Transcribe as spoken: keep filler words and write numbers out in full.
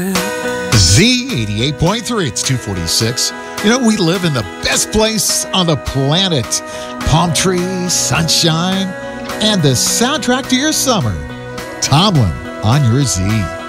Z eighty-eight point three, it's two forty-six. You know, we live in the best place on the planet. Palm trees, sunshine, and the soundtrack to your summer. Tomlin on your Z.